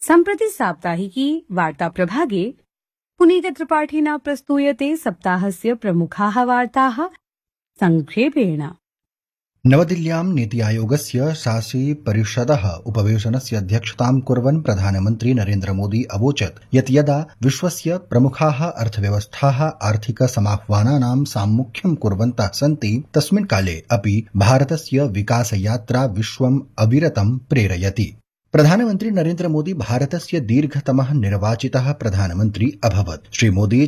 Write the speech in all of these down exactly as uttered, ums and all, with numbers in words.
सम्प्रति साप्ताहिकी वार्ता प्रभागे पुनीत त्रिपाठिना प्रस्तूयते सप्ताहस्य प्रमुखाः वार्ताः संक्षेपेण। नवदिल्ल्यां नीति आयोगस्य शासी परिषदः उपवेशनस्य अध्यक्षतां कुर्वन् प्रधानमन्त्री नरेन्द्र मोदी अवोचत् यत् यदा विश्वस्य प्रमुखाः अर्थव्यवस्थाः आर्थिक समाह्वानानां साम्मुख्यं कुर्वन्तः सन्ति तस्मिन् काले अपि भारतस्य विकासयात्रा विश्वम् अविरतं प्रेरयति। प्रधानमन्त्री नरेन्द्र मोदी भारतस्य दीर्घतमः निर्वाचितः प्रधानमन्त्री अभवत्। श्रीमोदी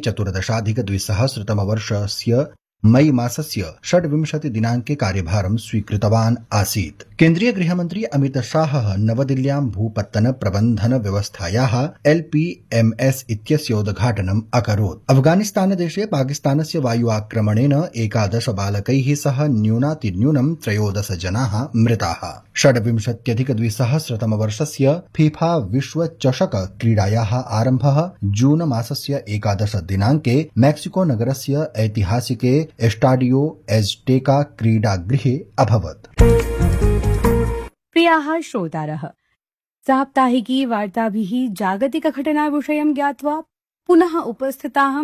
चतुर्दशाधिकद्विसहस्रतमवर्षस्य मई मासस्य षड्विंशति दिनाङ्के कार्यभारं स्वीकृतवान् आसीत्। केन्द्रीय गृहमन्त्री अमित शाहः नवदिल्ल्यां भूपत्तन प्रबन्धन व्यवस्थायाः एल् पी एम् एस् इत्यस्य उद्घाटनम् अकरोत्। अफगानिस्तानदेशे पाकिस्तानस्य वायु आक्रमणेन एकादश बालकैः सह न्यूनातिन्यूनं त्रयोदश जनाः मृताः। षड्विंशत्यधिकद्विसहस्रतमवर्षस्य फीफा विश्वचषक क्रीडायाः आरम्भः जून मासस्य एकादश दिनाङ्के मेक्सिको नगरस्य ऐतिहासिके एस्टाडियो एज़्टेका क्रीडागृहे अभवत्। प्रियाः श्रोतारः, साप्ताहिकी वार्ताभिः जागतिकघटनाविषयं ज्ञात्वा पुनः उपस्थिताहं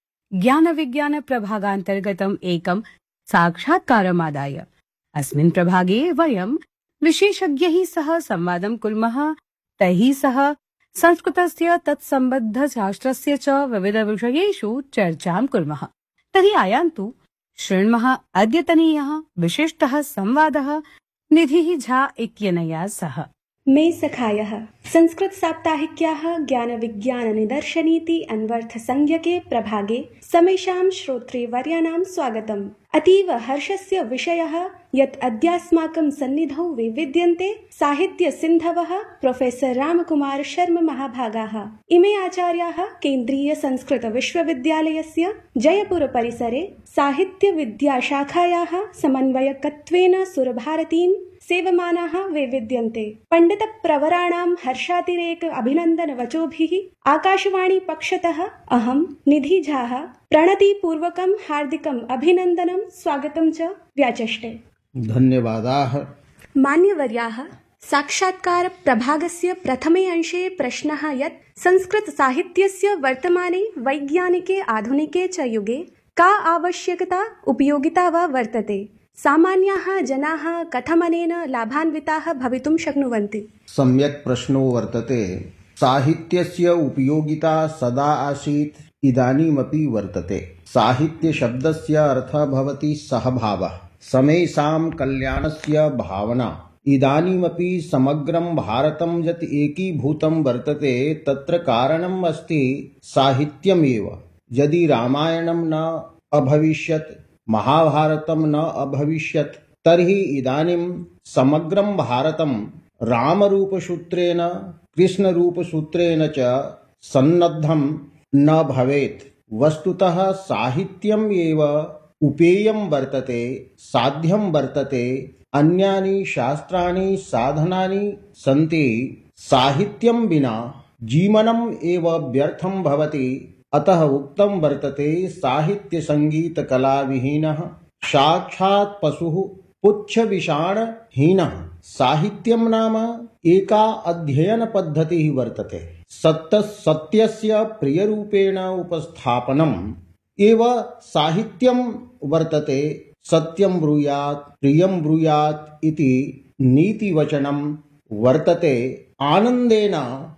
ज्ञानविज्ञानप्रभागान्तर्गतम् एकं साक्षात्कारमादाय। अस्मिन् प्रभागे वयं विशेषज्ञैः सह संवादं कुर्मः। तैः सह संस्कृतस्य तत्सम्बद्धशास्त्रस्य च विविधविषयेषु चर्चां कुर्मः। तर्हि आयान्तु शृण्मः अद्यतनीयः विशिष्टः संवादः निधिः झा इत्यनया सह। मे सखायः संस्कृत साप्ताहिक्याः ज्ञान विज्ञान निदर्शनीति अन्वर्थ संज्ञके प्रभागे समेषां श्रोतृवर्याणां स्वागतम्। अतीव हर्षस्य विषयः यत् अद्यास्माकं सन्निधौ विविद्यन्ते साहित्य सिन्धवः प्रोफेसर रामकुमार शर्मा महाभागाः। इमे आचार्याः केन्द्रीय संस्कृत विश्वविद्यालयस्य जयपुर परिसरे साहित्य विद्याशाखायाः समन्वयकत्वेन सुरभारतीं सेवमानाः विविद्यन्ते। पंडित प्रवराणां हर्षातिरेक अभिनन्दन वचोभिः आकाशवाणी पक्षतः अहं निधि झाः प्रणतिपूर्वकं हार्दिकम् अभिनन्दनं स्वागतं च व्याचष्टे। धन्यवादाः। मान्यवर्याः, साक्षात्कार प्रभागस्य प्रथमे अंशे प्रश्नः यत् संस्कृत साहित्यस्य वर्तमाने वैज्ञानिके आधुनिके च युगे का आवश्यकता उपयोगिता वा वर्तते? सामान्याः जनाः कथमनेन लाभान्विताः भवितुं शक्नुवन्ति? सम्यक् प्रश्नो वर्तते। साहित्यस्य उपयोगिता सदा आसीत्, इदानीमपि वर्तते। साहित्य शब्दस्य अर्थः भवति सहभावः, समेषां कल्याणस्य भावना। इदानीमपि समग्रं भारतं यत् एकीभूतं वर्तते तत्र कारणम् अस्ति साहित्यमेव। यदि रामायणं न अभविष्यत्, महाभारतं न अभविष्यत्, तर्हि इदानीं समग्रं भारतं रामरूपसूत्रेण कृष्णरूपसूत्रेण च सन्नद्धं न भवेत्। वस्तुतः साहित्यम् एव उपेयं वर्तते, साध्यं वर्तते। अन्यानि शास्त्राणि साधनानि सन्ति। साहित्यं विना जीवनम् एव व्यर्थं भवति। अतः उक्तं वर्तते साहित्य संगीत कला विहीनः साक्षात् पशुः पुच्छविषाण हीनः। साहित्यं नाम एका अध्ययन पद्धतिः वर्तते। सत्य सत्यस्य प्रियरूपेण उपस्थापनम् एव साहित्यं वर्तते। सत्यं ब्रूयात् प्रियं ब्रूयात् इति नीतिवचनं वर्तते। आनन्देन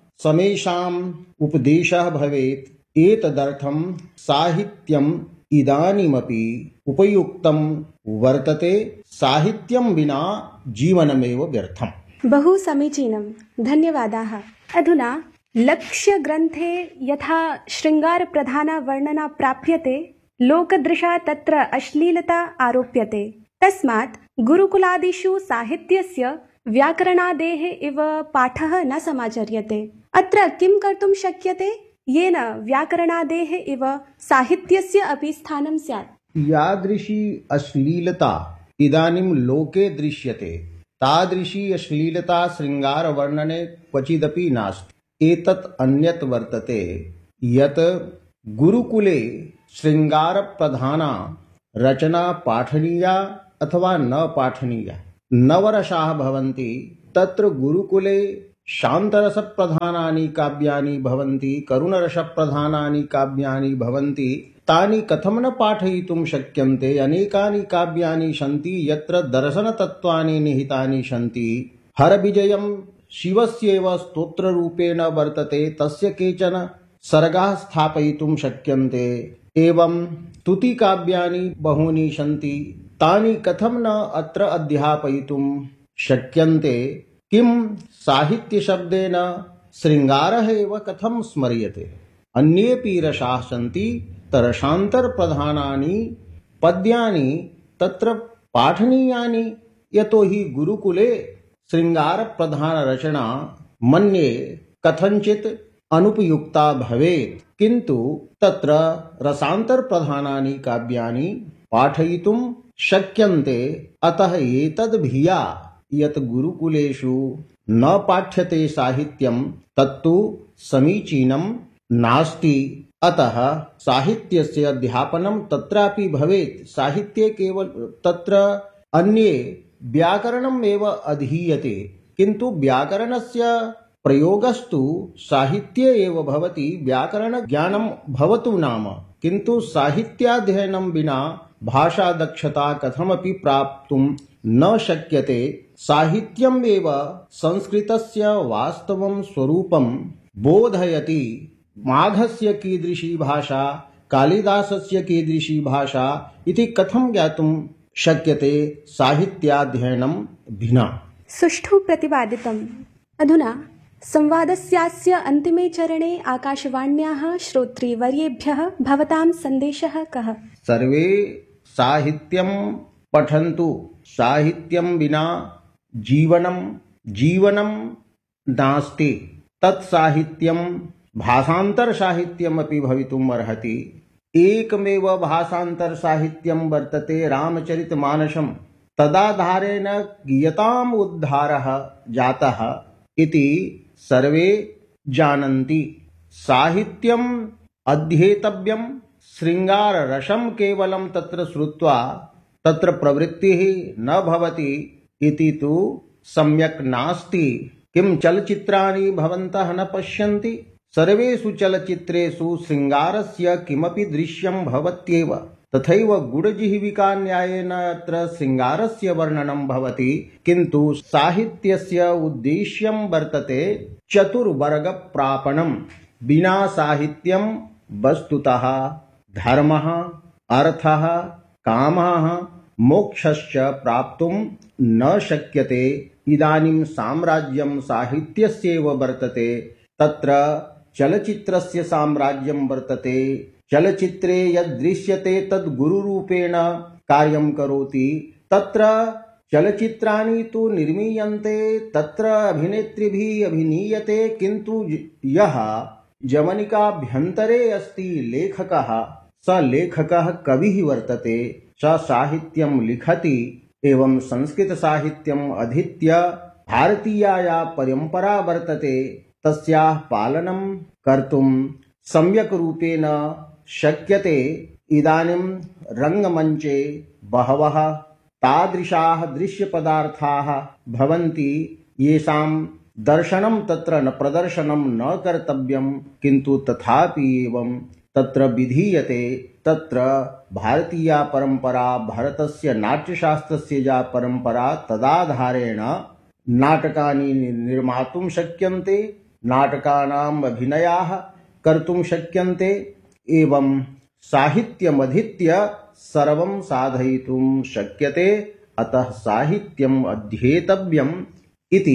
समेषाम् उपदेशः भवेत्। एतदर्थं साहित्यम् इदानीमपि उपयुक्तं वर्तते। साहित्यं विना जीवनमेव व्यर्थम्। बहु समीचीनं, धन्यवादाः। अधुना लक्ष्यग्रन्थे यथा शृङ्गारप्रधाना वर्णना प्राप्यते, लोकदृशा तत्र अश्लीलता आरोप्यते। तस्मात् गुरुकुलादिषु साहित्यस्य व्याकरणादेः इव पाठः न समाचर्यते। अत्र किं कर्तुं शक्यते येन व्याकरणादेः इव साहित्यस्य अपि स्थानं स्यात्? यादृशी अश्लीलता इदानीं लोके दृश्यते, तादृशी अश्लीलता शृङ्गारवर्णने क्वचिदपि नास्ति। एतत् अन्यत् वर्तते यत् गुरुकुले शृङ्गारप्रधाना रचना पाठनीया अथवा न पाठनीया। नवरसाः भवन्ति, तत्र गुरुकुले शान्तरसप्रधानानि काव्यानि भवन्ति, करुणरसप्रधानानि काव्यानि भवन्ति, तानि कथं न पाठयितुं शक्यन्ते। अनेकानि काव्यानि सन्ति यत्र दर्शनतत्त्वानि निहितानि सन्ति। हरविजयं शिवस्यैव स्तोत्ररूपेण वर्तते, तस्य केचन सर्गाः स्थापयितुं शक्यन्ते। एवं स्तुतिकाव्यानि बहूनि सन्ति, तानि कथं न अत्र अध्यापयितुं शक्यन्ते। किं साहित्यशब्देन शृङ्गारः एव कथं स्मर्यते। अन्येऽपि रसाः सन्ति, तरसान्तरप्रधानानि पद्यानि तत्र पाठनीयानि। यतो हि गुरुकुले शृङ्गारप्रधानरचना मन्ये कथञ्चित् अनुपयुक्ता भवेत्, किन्तु तत्र रसान्तरप्रधानानि काव्यानि पाठयितुं शक्यन्ते। अतः एतद् भिया यत् गुरुकुलेषु न पाठ्यते साहित्यं तत्तु समीचीनं नास्ति। अतः साहित्यस्य अध्यापनं तत्रापि भवेत्। साहित्ये केवल तत्र अन्ये व्याकरणम् एव अधीयते, किन्तु व्याकरणस्य प्रयोगस्तु साहित्ये एव भवति। व्याकरणज्ञानं भवतु नाम, किन्तु साहित्याध्ययनं विना भाषादक्षता कथमपि प्राप्तुं न शक्यते। साहित्यम् एव संस्कृतस्य वास्तवं स्वरूपं बोधयति। माघस्य कीदृशी भाषा, कालिदासस्य कीदृशी भाषा इति कथं ज्ञातुं शक्यते साहित्याध्ययनं विना। सुष्ठु प्रतिपादितम्। अधुना संवादस्यास्य अन्तिमे चरणे आकाशवाण्याः श्रोतृवर्येभ्यः भवतां सन्देशः कः? सर्वे साहित्यं पठन्तु। साहित्यं विना जीवनं जीवनं नास्ति। तत्साहित्यं भाषान्तरसाहित्यमपि भवितुम् अर्हति। एकमेव भाषान्तरसाहित्यं वर्तते रामचरितमानसं। तदाधारेण गीयताम् उद्धारः जातः इति सर्वे जानन्ति। साहित्यम् अध्येतव्यं। शृङ्गाररसं केवलं तत्र श्रुत्वा तत्र प्रवृत्तिः न भवति इति तु सम्यक् नास्ति। किं चलचित्राणि भवन्तः न पश्यन्ति? सर्वेषु चलचित्रेषु शृङ्गारस्य किमपि दृश्यं भवत्येव। तथैव गुडजिह्विकान्यायेन अत्र शृङ्गारस्य वर्णनं भवति, किन्तु साहित्यस्य उद्देश्यं वर्तते चतुर्वर्गप्रापणम्। विना साहित्यं वस्तुतः धर्मः, अर्थः, कामः, मोक्षश्च प्राप्तुं न शक्यते। इदानीं साम्राज्यं साहित्यस्यैव वर्तते। तत्र चलचित्रस्य साम्राज्यं वर्तते। चलचित्रे यद् दृश्यते तद् गुरुरूपेण कार्यं करोति। तत्र चलचित्राणि तु निर्मीयन्ते, तत्र अभिनेत्रीभिः अभिनीयते, किन्तु यः जवनिकाभ्यन्तरे अस्ति लेखकः, स लेखकः कविः वर्तते। स साहित्यं लिखति। एवं संस्कृतसाहित्यम् अधीत्य भारतीया या परम्परा वर्तते तस्याः पालनं कर्तुं सम्यक् रूपेण शक्यते। इदानीं रङ्गमञ्चे बहवः तादृशाः दृश्यपदार्थाः भवन्ति येषां दर्शनं तत्र न प्रदर्शनं न कर्तव्यं, किन्तु तथापि एवं तत्र विधीयते। तत्र भारतीया परम्परा, भारतस्य नाट्यशास्त्रस्य या परम्परा, तदाधारेण नाटकानि निर्मातुं शक्यन्ते, नाटकानाम् अभिनयाः कर्तुं शक्यन्ते। एवं साहित्यमधीत्य सर्वं साधयितुं शक्यते। अतः साहित्यम् अध्येतव्यम् इति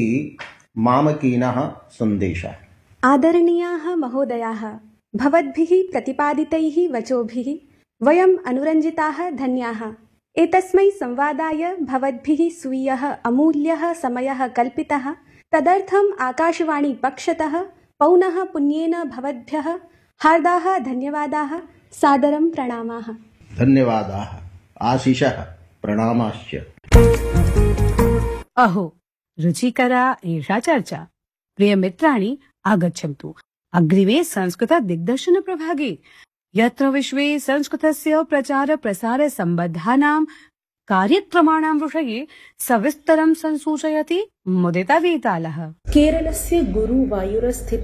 मामकीनः सन्देशः। आदरणीयाः महोदयाः, भवद्भिः प्रतिपादितैः वचोभिः वयम् अनुरञ्जिताः धन्याः। एतस्मै संवादाय भवद्भिः स्वीयः अमूल्यः समयः कल्पितः। तदर्थम् आकाशवाणी पक्षतः पौनः पुन्येन भवद्भ्यः हार्दाः धन्यवादाः, सादरं प्रणामाः। धन्यवादाः, आशिषः, प्रणामाश्च। अहो, रुचिकरा एषा चर्चा। प्रियमित्राणि, आगच्छन्तु अग्रिमे संस्कृत दिग्दर्शन प्रभागे, यत्र विश्वे संस्कृतस्य प्रचार प्रसार सम्बद्धानां कार्यक्रमाणां विषये सविस्तरं संसूचयति मुदिता वेतालः। केरलस्य गुरुवायूरस्थित